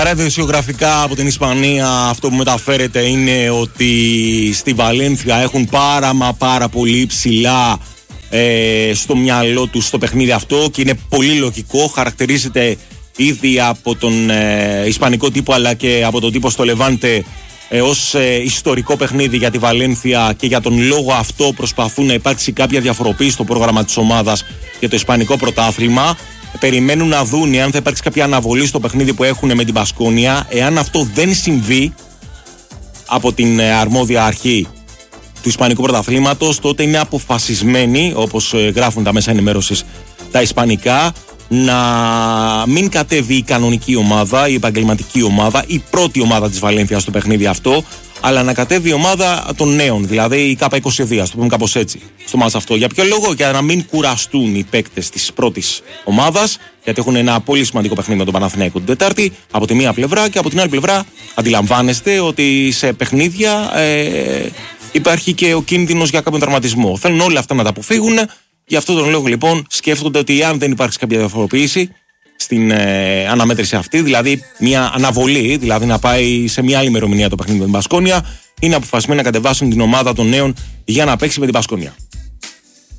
Ειδησιογραφικά από την Ισπανία αυτό που μεταφέρεται είναι ότι στη Βαλένθια έχουν πάρα πολύ ψηλά στο μυαλό τους το παιχνίδι αυτό και είναι πολύ λογικό. Χαρακτηρίζεται ήδη από τον ισπανικό τύπο αλλά και από τον τύπο στο Λεβάντε ως ιστορικό παιχνίδι για τη Βαλένθια, και για τον λόγο αυτό προσπαθούν να υπάρξει κάποια διαφοροποίηση στο πρόγραμμα της ομάδας για το ισπανικό πρωτάθλημα. Περιμένουν να δουν αν θα υπάρξει κάποια αναβολή στο παιχνίδι που έχουν με την Μπασκόνια. Εάν αυτό δεν συμβεί από την αρμόδια αρχή του Ισπανικού πρωταθλήματος, τότε είναι αποφασισμένοι, όπως γράφουν τα μέσα ενημέρωσης τα ισπανικά, να μην κατέβει η κανονική ομάδα, η επαγγελματική ομάδα, η πρώτη ομάδα της Βαλένθιας στο παιχνίδι αυτό, αλλά να κατέβει η ομάδα των νέων, δηλαδή η K22, ας το πούμε κάπως έτσι, στο μάτς αυτό. Για ποιο λόγο? Για να μην κουραστούν οι παίκτες της πρώτης ομάδας, γιατί έχουν ένα πολύ σημαντικό παιχνίδι με τον Παναθηναϊκό την Τετάρτη, από τη μία πλευρά, και από την άλλη πλευρά αντιλαμβάνεστε ότι σε παιχνίδια υπάρχει και ο κίνδυνος για κάποιον τραυματισμό. Θέλουν όλα αυτά να τα αποφύγουν. Γι' αυτόν τον λόγο λοιπόν σκέφτονται ότι αν δεν υπάρξει κάποια διαφοροποίηση στην αναμέτρηση αυτή, δηλαδή μια αναβολή, δηλαδή να πάει σε μια άλλη ημερομηνία το παιχνίδι με την Μπασκόνια, είναι αποφασισμένοι να κατεβάσουν την ομάδα των νέων για να παίξει με την Μπασκόνια.